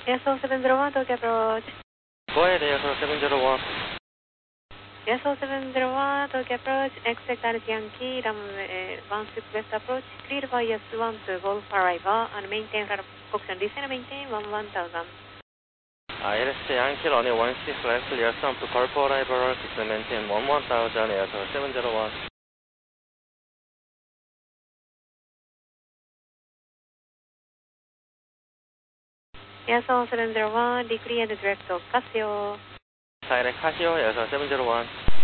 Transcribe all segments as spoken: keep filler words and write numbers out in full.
エアソーセブンゼロワン、東京アプローチ。 Go ahead, Airsoft seven zero one. エアソーセブンゼロワン、東京アプローチ。Expect Alice Yankee, runway one six left approach. Clear by S one to Golf Arrival and maintain flight option. Descend and maintain one one thousand. Alice Yankee, runway one six left, clear some to Golf Arrival, descend maintain one one thousand, Airsoft seven zero one. エアソーセブンゼロワン、declear the direct of Casio. Direct Casio, Airsoft seven zero one.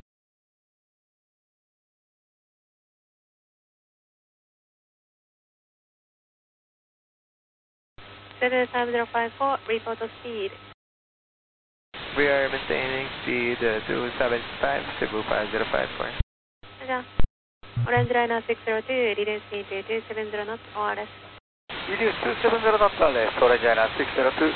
seven five zero five four, report of speed. We are maintaining speed uh, two seven five, Cebu five zero five four. じゃあ、オレンジライナーsix zero two、リレースピードtwo seven zero knots、オーアールエス。 Reduce two seven zero knots on left, Orange Island six zero two.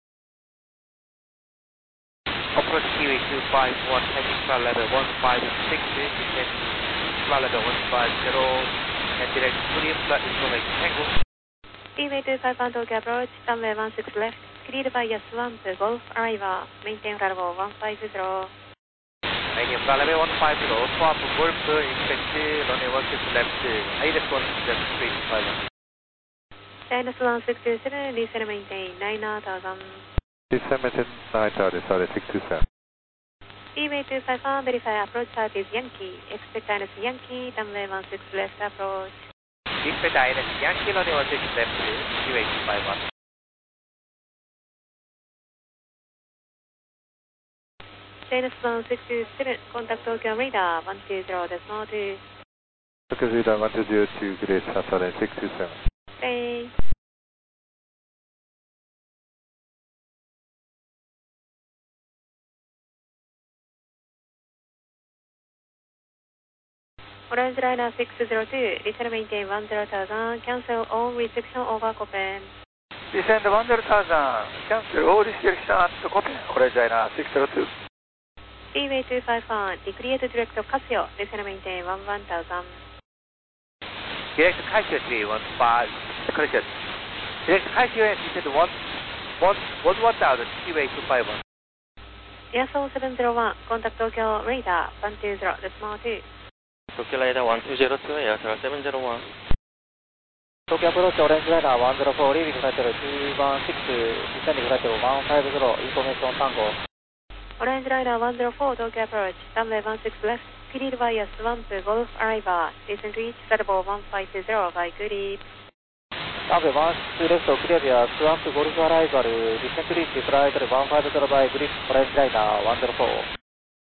Approach Kiwi two five one, heading flight level one five six, descend flight level one five zero, and direct clear flight information Tango. Seaway two five one, Tokyo approach, runway one six left, cleared by S one to Golf Arrival, maintain flight level one five zero. Maintain flight level one five zero, swap Golf, expect runway one six left, I D S one seven three five one. China one six two seven, descend and maintain nine thousand. Descend maintain nine thousand, sorry, six two seven. Seaway two five one, verify approach type is Yankee, expect Alice Yankee, runway one six left approach. Expect I N S Yankee, runway one six left, Kiwi two five one. China one six two seven, contact Tokyo radar one two zero decimal two. Tokyo radar one two zero two, Grace Hassan six two seven. Stay. Orange Liner six zero two, descend maintain one zero thousand, cancel all restriction over Copen. Descend one zero thousand, cancel all restriction at Copen, Orange Island six zero two. Seaway two five one, declare the direct of Casio, descend maintain one one thousand. Direct Casio three one five, correction. Direct Casio and descend one one thousand, Kiwi two five one. Airsoft seven zero one, contact Tokyo radar one two zero decimal two. Tokyo Radar one two zero two, Airsoft seven zero one. Tokyo approach Orange Radar one zero four, leaving flight level two one six, descending flight level one five zero, information Tango. Orange Liner one zero four, Tokyo approach, runway one six left, cleared by S one to Golf Arrival, descend reach flight level one five zero by Grip. Runway one six left, clear via S one to Golf Arrival, descend reach flight level one five zero by Grip, Orange Radar one zero four.